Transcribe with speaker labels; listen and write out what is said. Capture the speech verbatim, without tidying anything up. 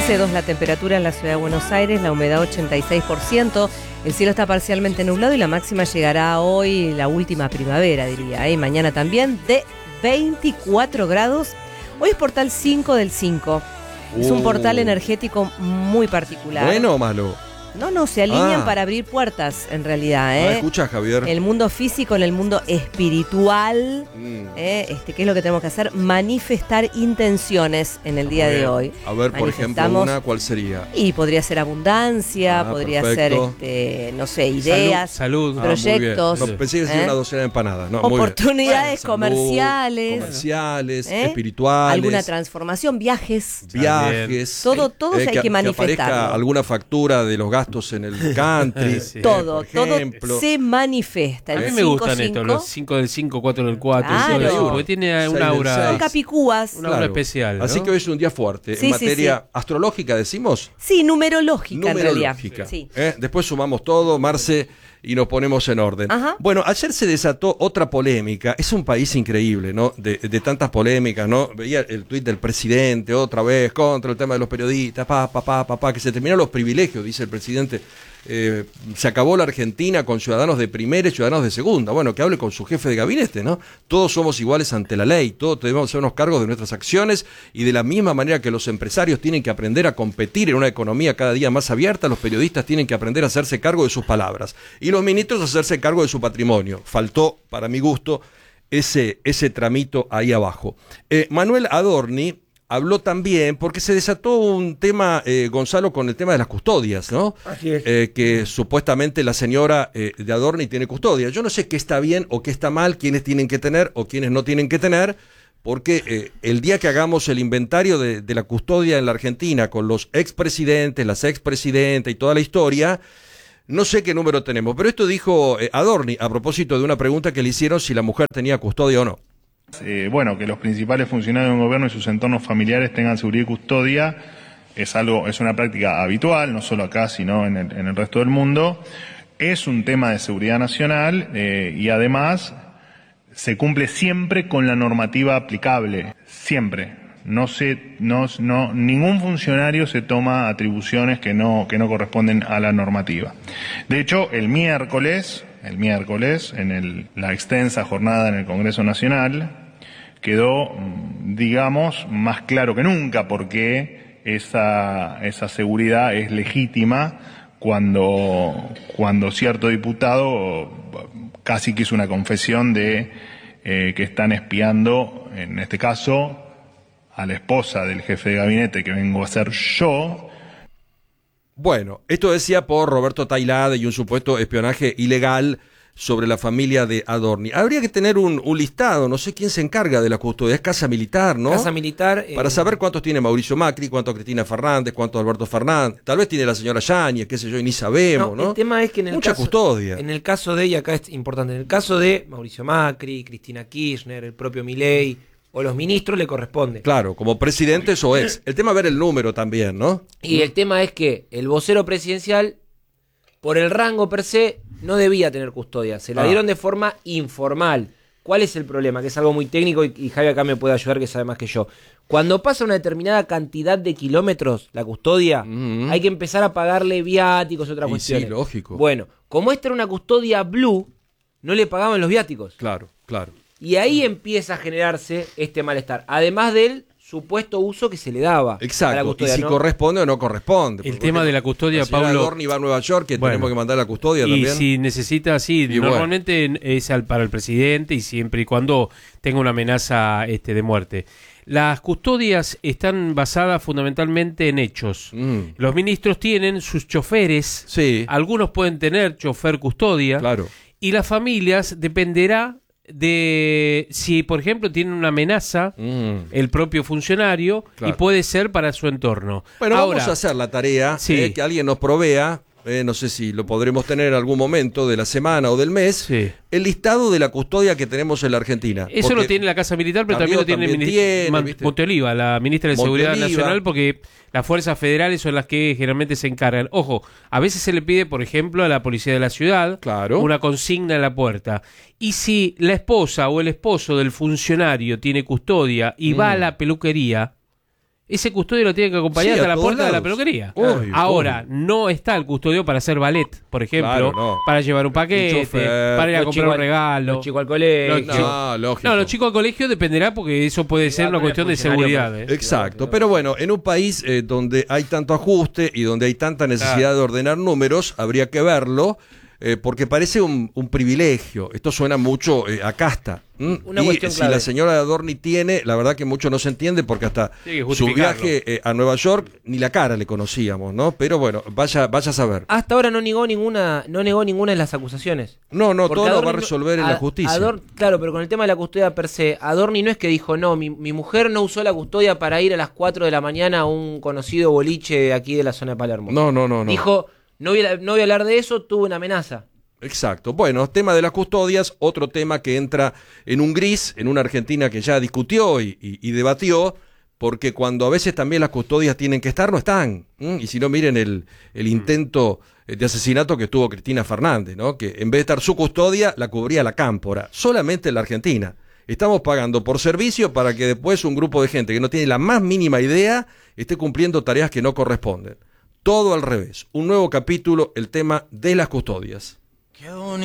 Speaker 1: trece dos la temperatura en la ciudad de Buenos Aires, la humedad ochenta y seis por ciento, el cielo está parcialmente nublado y la máxima llegará hoy, la última primavera diría, ¿eh? Mañana también de veinticuatro grados. Hoy es portal cinco del cinco, uh. es un portal energético muy particular.
Speaker 2: ¿Bueno o malo?
Speaker 1: No, no, se alinean
Speaker 2: ah.
Speaker 1: para abrir puertas, en realidad. ¿eh?
Speaker 2: Ah, escucha, Javier.
Speaker 1: El mundo físico en el mundo espiritual. Mm. ¿eh? Este, ¿qué es lo que tenemos que hacer? Manifestar intenciones en el día de hoy.
Speaker 2: A ver, por ejemplo, una, ¿cuál sería?
Speaker 1: Y podría ser abundancia,
Speaker 2: ah,
Speaker 1: podría
Speaker 2: perfecto.
Speaker 1: ser, este, no sé, ideas,
Speaker 3: salud, salud.
Speaker 1: proyectos.
Speaker 2: Ah, no, pensé que sería ¿eh? una docena de empanadas. No,
Speaker 1: oportunidades
Speaker 2: bueno,
Speaker 1: comerciales.
Speaker 2: Salud, comerciales,
Speaker 1: ¿eh?
Speaker 2: espirituales.
Speaker 1: Alguna transformación, viajes.
Speaker 2: Viajes.
Speaker 1: Todo, todo
Speaker 2: eh,
Speaker 1: hay que, que manifestarlo.
Speaker 2: Que aparezca alguna factura de los gastos en el country.
Speaker 1: sí. Todo,
Speaker 2: eh,
Speaker 1: todo se manifiesta.
Speaker 3: A mí me gustan estos, los cinco del cinco, cuatro del cuatro.
Speaker 1: Claro.
Speaker 3: Porque tiene un aura.
Speaker 1: Son capicúas.
Speaker 3: Una aura claro. especial. ¿no?
Speaker 2: Así que hoy es un día fuerte.
Speaker 1: Sí,
Speaker 2: en materia
Speaker 1: sí, sí.
Speaker 2: astrológica, decimos.
Speaker 1: Sí, numerológica,
Speaker 2: numerológica
Speaker 1: en realidad. Sí.
Speaker 2: ¿Eh? Después sumamos todo, Marce, y nos ponemos en orden.
Speaker 1: Ajá.
Speaker 2: Bueno, ayer se desató otra polémica. Es un país increíble, ¿no? De, de tantas polémicas, ¿no? Veía el tuit del presidente otra vez contra el tema de los periodistas, pa, pa, pa, pa, pa, que se terminaron los privilegios, dice el presidente. Eh, se acabó la Argentina con ciudadanos de primera y ciudadanos de segunda. Bueno, que hable con su jefe de gabinete, ¿no? Todos somos iguales ante la ley, todos debemos hacernos cargos de nuestras acciones y de la misma manera que los empresarios tienen que aprender a competir en una economía cada día más abierta, los periodistas tienen que aprender a hacerse cargo de sus palabras y los ministros a hacerse cargo de su patrimonio. Faltó, para mi gusto, ese, ese tramito ahí abajo. Eh, Manuel Adorni habló también, porque se desató un tema, eh, Gonzalo, con el tema de las custodias, ¿no?
Speaker 4: Así es.
Speaker 2: Eh, que supuestamente la señora eh, de Adorni tiene custodia. Yo no sé qué está bien o qué está mal, quiénes tienen que tener o quiénes no tienen que tener, porque eh, el día que hagamos el inventario de, de la custodia en la Argentina, con los expresidentes, las expresidentas y toda la historia, no sé qué número tenemos. Pero esto dijo eh, Adorni a propósito de una pregunta que le hicieron si la mujer tenía custodia o no.
Speaker 5: Eh, bueno, que los principales funcionarios del gobierno y sus entornos familiares tengan seguridad y custodia es algo, es una práctica habitual, no solo acá, sino en el, en el resto del mundo. Es un tema de seguridad nacional eh, y además se cumple siempre con la normativa aplicable, siempre. No se, no, no, ningún funcionario se toma atribuciones que no, que no corresponden a la normativa. De hecho, el miércoles, el miércoles, en el, la extensa jornada en el Congreso Nacional, quedó, digamos, más claro que nunca porque esa, esa seguridad es legítima cuando, cuando cierto diputado casi que hizo una confesión de eh, que están espiando, en este caso, a la esposa del jefe de gabinete que vengo a ser yo.
Speaker 2: Bueno, esto decía por Roberto Tailade y un supuesto espionaje ilegal sobre la familia de Adorni. Habría que tener un, un listado, no sé quién se encarga de la custodia, es Casa Militar, ¿no?
Speaker 4: Casa Militar. Eh...
Speaker 2: Para saber cuántos tiene Mauricio Macri, cuántos Cristina Fernández, cuántos Alberto Fernández, tal vez tiene la señora Yáñez, qué sé yo, y ni sabemos, ¿no?
Speaker 4: ¿no? El tema es que en el
Speaker 2: Mucha
Speaker 4: caso,
Speaker 2: custodia.
Speaker 4: En el caso de ella, acá es importante, en el caso de Mauricio Macri, Cristina Kirchner, el propio Milei, o los ministros le corresponde.
Speaker 2: Claro, como presidentes o ex. El tema es ver el número también, ¿no?
Speaker 4: Y el tema es que el vocero presidencial, por el rango per se, no debía tener custodia. Se la
Speaker 2: ah.
Speaker 4: dieron de forma informal. ¿Cuál es el problema? Que es algo muy técnico y, y Javi acá me puede ayudar, que sabe más que yo. Cuando pasa una determinada cantidad de kilómetros la custodia, mm-hmm. hay que empezar a pagarle viáticos y otras
Speaker 2: y
Speaker 4: cuestiones.
Speaker 2: Sí, lógico.
Speaker 4: Bueno, como esta era una custodia blue, no le pagaban los viáticos.
Speaker 2: Claro, claro.
Speaker 4: Y ahí empieza a generarse este malestar. Además del supuesto uso que se le daba.
Speaker 2: Exacto,
Speaker 4: a la custodia,
Speaker 2: y si
Speaker 4: ¿no?
Speaker 2: corresponde o no corresponde.
Speaker 3: El tema de la custodia,
Speaker 2: la señora
Speaker 3: Pablo.
Speaker 2: Adorni va a Nueva York, que
Speaker 3: bueno,
Speaker 2: tenemos que mandar la custodia
Speaker 3: y
Speaker 2: también.
Speaker 3: Y si necesita, sí,
Speaker 2: y
Speaker 3: normalmente
Speaker 2: bueno.
Speaker 3: es al, para el presidente y siempre y cuando tenga una amenaza este, de muerte. Las custodias están basadas fundamentalmente en hechos. Mm. Los ministros tienen sus choferes.
Speaker 2: Sí.
Speaker 3: Algunos pueden tener chofer custodia.
Speaker 2: Claro.
Speaker 3: Y las familias dependerá de si, por ejemplo, tienen una amenaza mm. el propio funcionario, claro. y puede ser para su entorno.
Speaker 2: Bueno,
Speaker 3: Ahora,
Speaker 2: vamos a hacer la tarea,
Speaker 3: sí.
Speaker 2: eh, que alguien nos provea, eh, no sé si lo podremos tener en algún momento de la semana o del mes, sí. el listado de la custodia que tenemos en la Argentina.
Speaker 3: Eso lo tiene la Casa Militar, pero también lo tiene,
Speaker 2: también
Speaker 3: tiene
Speaker 2: Man-
Speaker 3: Monteliva, la ministra de
Speaker 2: Monteliva.
Speaker 3: Seguridad Nacional, porque las fuerzas federales son las que generalmente se encargan. Ojo, a veces se le pide, por ejemplo, a la policía de la ciudad,
Speaker 2: claro.
Speaker 3: una consigna en la puerta. Y si la esposa o el esposo del funcionario tiene custodia y mm. va a la peluquería, ese custodio lo tiene que acompañar
Speaker 2: Sí,
Speaker 3: hasta
Speaker 2: a
Speaker 3: la
Speaker 2: todos
Speaker 3: puerta de la
Speaker 2: lados.
Speaker 3: peluquería.
Speaker 2: Obvio,
Speaker 3: Ahora,
Speaker 2: obvio.
Speaker 3: no está el custodio para hacer ballet, por ejemplo,
Speaker 2: Claro, no.
Speaker 3: para llevar un paquete,
Speaker 2: Un chofer,
Speaker 3: para ir a
Speaker 4: los
Speaker 3: comprar
Speaker 4: chicos
Speaker 3: un
Speaker 4: al-
Speaker 3: regalo.
Speaker 4: Los chicos al colegio.
Speaker 3: Los chicos-
Speaker 2: No, lógico.
Speaker 3: No, los chicos al colegio dependerá porque eso puede ser una
Speaker 4: con el
Speaker 3: cuestión de
Speaker 4: funcionario,
Speaker 3: seguridad. ¿eh?
Speaker 2: Exacto, pero bueno, en un país eh, donde hay tanto ajuste y donde hay tanta necesidad
Speaker 3: Claro.
Speaker 2: de ordenar números, habría que verlo, eh, porque parece un, un privilegio. Esto suena mucho eh, a casta. ¿m?
Speaker 4: Una
Speaker 2: y
Speaker 4: cuestión
Speaker 2: si
Speaker 4: clave.
Speaker 2: la señora Adorni tiene, la verdad que mucho no se entiende porque hasta
Speaker 3: Tiene que
Speaker 2: su
Speaker 3: justificarlo.
Speaker 2: viaje eh, a Nueva York ni la cara le conocíamos, ¿no? Pero bueno, vaya, vaya a saber.
Speaker 4: Hasta ahora no negó ninguna, no negó ninguna de las acusaciones.
Speaker 2: No, no,
Speaker 4: Porque
Speaker 2: todo lo
Speaker 4: Adorni
Speaker 2: va a
Speaker 4: no-
Speaker 2: resolver en
Speaker 4: a-
Speaker 2: la justicia.
Speaker 4: Ador- claro, pero con el tema de la custodia per se, Adorni no es que dijo, no, mi, mi mujer no usó la custodia para ir a las cuatro de la mañana a un conocido boliche aquí de la zona de Palermo.
Speaker 2: No, no, no, no.
Speaker 4: Dijo, no voy, a, no voy a hablar de eso, tuve una amenaza.
Speaker 2: Exacto. Bueno, tema de las custodias, otro tema que entra en un gris, en una Argentina que ya discutió y, y- y debatió, porque cuando a veces también las custodias tienen que estar, no están. ¿m? Y si no, miren el, el intento eh, de asesinato que tuvo Cristina Fernández, ¿no? Que en vez de estar su custodia, la cubría la cámpora, solamente en la Argentina. Estamos pagando por servicio para que después un grupo de gente que no tiene la más mínima idea esté cumpliendo tareas que no corresponden. Todo al revés. Un nuevo capítulo, el tema de las custodias.
Speaker 6: Qué bonito.